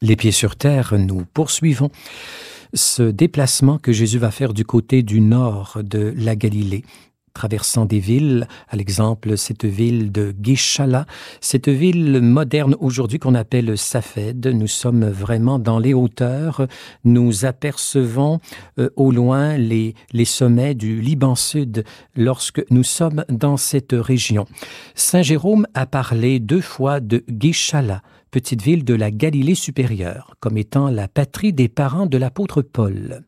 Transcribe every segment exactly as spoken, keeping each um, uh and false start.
Les pieds sur terre, nous poursuivons ce déplacement que Jésus va faire du côté du nord de la Galilée, traversant des villes, à l'exemple cette ville de Guichala, cette ville moderne aujourd'hui qu'on appelle Safed. Nous sommes vraiment dans les hauteurs, nous apercevons euh, au loin les, les sommets du Liban Sud lorsque nous sommes dans cette région. Saint Jérôme a parlé deux fois de Guichala, petite ville de la Galilée supérieure, comme étant la patrie des parents de l'apôtre Paul.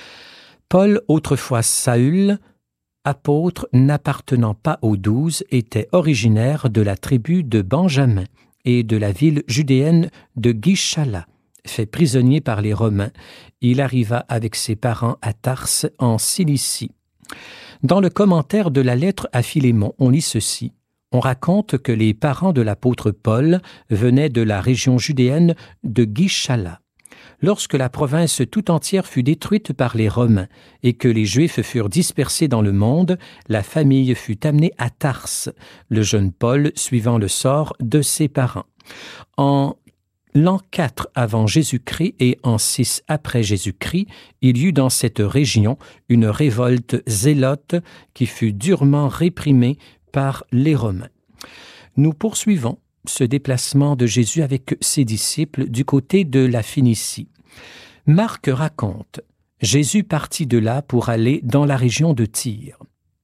Paul, autrefois Saül, apôtre n'appartenant pas aux douze, était originaire de la tribu de Benjamin et de la ville judéenne de Guichala. Fait prisonnier par les Romains, il arriva avec ses parents à Tarse en Cilicie. Dans le commentaire de la lettre à Philémon, on lit ceci. On raconte que les parents de l'apôtre Paul venaient de la région judéenne de Guichala. Lorsque la province tout entière fut détruite par les Romains et que les Juifs furent dispersés dans le monde, la famille fut amenée à Tarse, le jeune Paul suivant le sort de ses parents. En l'an quatre avant Jésus-Christ et en six après Jésus-Christ, il y eut dans cette région une révolte zélote qui fut durement réprimée par les Romains. Nous poursuivons ce déplacement de Jésus avec ses disciples du côté de la Phénicie. Marc raconte, Jésus partit de là pour aller dans la région de Tyr.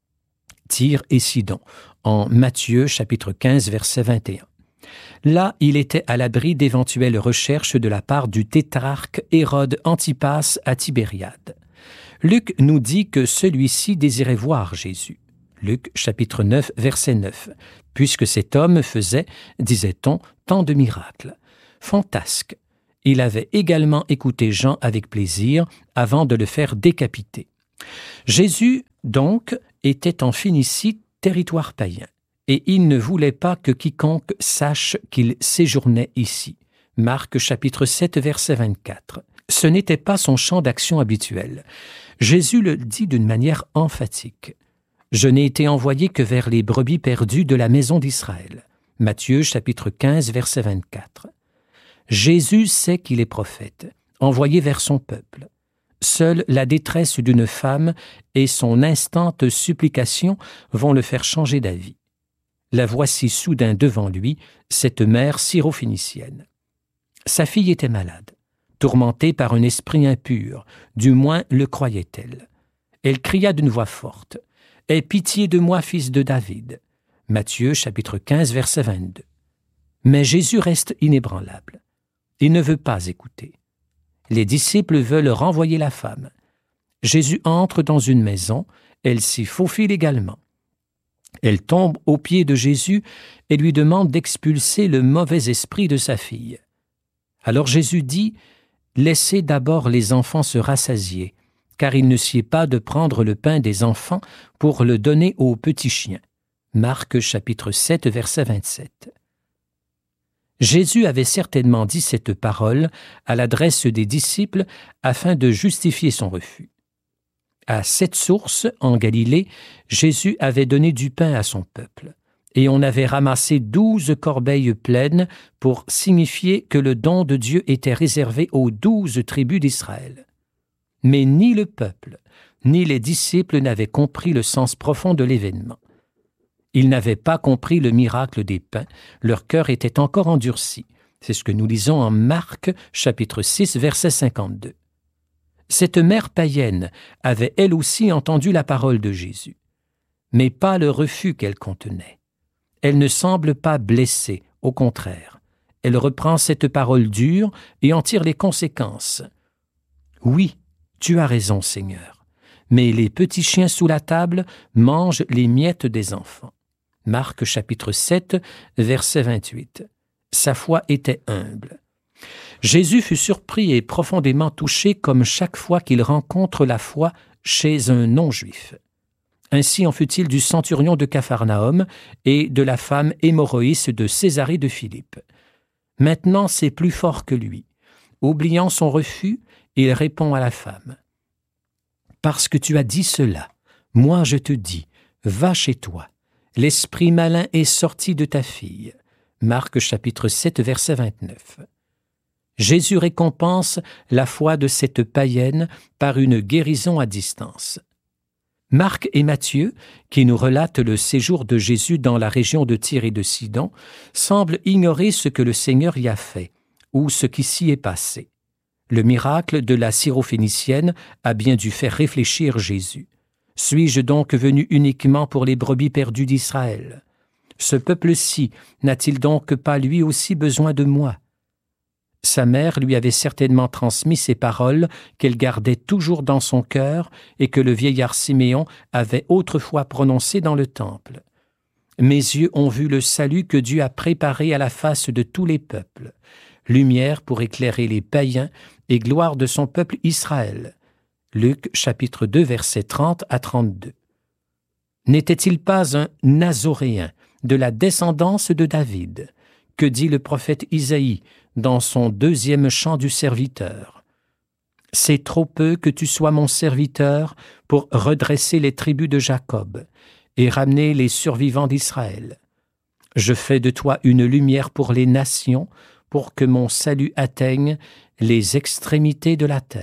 Tyr et Sidon, en Matthieu chapitre quinze, verset vingt et un. Là, il était à l'abri d'éventuelles recherches de la part du tétrarque Hérode Antipas à Tibériade. Luc nous dit que celui-ci désirait voir Jésus. Luc chapitre neuf, verset neuf. Puisque cet homme faisait, disait-on, tant de miracles. Fantasque. Il avait également écouté Jean avec plaisir avant de le faire décapiter. Jésus, donc, était en Phénicie, territoire païen, et il ne voulait pas que quiconque sache qu'il séjournait ici. Marc chapitre sept, verset vingt-quatre. Ce n'était pas son champ d'action habituel. Jésus le dit d'une manière emphatique. Je n'ai été envoyé que vers les brebis perdues de la maison d'Israël. Matthieu, chapitre quinze, verset vingt-quatre. Jésus sait qu'il est prophète, envoyé vers son peuple. Seule la détresse d'une femme et son instante supplication vont le faire changer d'avis. La voici soudain devant lui, cette mère syrophénicienne. Sa fille était malade, tourmentée par un esprit impur, du moins le croyait-elle. Elle cria d'une voix forte. « Aie pitié de moi, fils de David. » Matthieu, chapitre quinze, verset vingt-deux. Mais Jésus reste inébranlable. Il ne veut pas écouter. Les disciples veulent renvoyer la femme. Jésus entre dans une maison, elle s'y faufile également. Elle tombe aux pieds de Jésus et lui demande d'expulser le mauvais esprit de sa fille. Alors Jésus dit « Laissez d'abord les enfants se rassasier. » car il ne sied pas de prendre le pain des enfants pour le donner aux petits chiens. Marc chapitre sept, verset vingt-sept. Jésus avait certainement dit cette parole à l'adresse des disciples afin de justifier son refus. À cette source, en Galilée, Jésus avait donné du pain à son peuple, et on avait ramassé douze corbeilles pleines pour signifier que le don de Dieu était réservé aux douze tribus d'Israël. Mais ni le peuple, ni les disciples n'avaient compris le sens profond de l'événement. Ils n'avaient pas compris le miracle des pains, leur cœur était encore endurci. C'est ce que nous lisons en Marc, chapitre six, verset cinquante-deux. Cette mère païenne avait elle aussi entendu la parole de Jésus, mais pas le refus qu'elle contenait. Elle ne semble pas blessée, au contraire. Elle reprend cette parole dure et en tire les conséquences. Oui, tu as raison, Seigneur, mais les petits chiens sous la table mangent les miettes des enfants. Marc chapitre sept, verset vingt-huit. Sa foi était humble. Jésus fut surpris et profondément touché comme chaque fois qu'il rencontre la foi chez un non-juif. Ainsi en fut-il du centurion de Capharnaüm et de la femme hémorroïste de Césarée de Philippe. Maintenant, c'est plus fort que lui. Oubliant son refus, il répond à la femme. « Parce que tu as dit cela, moi je te dis, va chez toi. L'esprit malin est sorti de ta fille. » Marc chapitre sept, verset vingt-neuf. Jésus récompense la foi de cette païenne par une guérison à distance. Marc et Matthieu, qui nous relatent le séjour de Jésus dans la région de Tyr et de Sidon, semblent ignorer ce que le Seigneur y a fait, ou ce qui s'y est passé. Le miracle de la syrophénicienne a bien dû faire réfléchir Jésus. Suis-je donc venu uniquement pour les brebis perdues d'Israël? Ce peuple-ci n'a-t-il donc pas lui aussi besoin de moi? Sa mère lui avait certainement transmis ces paroles qu'elle gardait toujours dans son cœur et que le vieillard Siméon avait autrefois prononcées dans le temple. « Mes yeux ont vu le salut que Dieu a préparé à la face de tous les peuples, lumière pour éclairer les païens et gloire de son peuple Israël. » Luc chapitre deux, versets trente à trente-deux. N'était-il pas un Nazoréen de la descendance de David? Que dit le prophète Isaïe dans son deuxième chant du serviteur? « C'est trop peu que tu sois mon serviteur pour redresser les tribus de Jacob et ramener les survivants d'Israël. Je fais de toi une lumière pour les nations, pour que mon salut atteigne les extrémités de la terre. »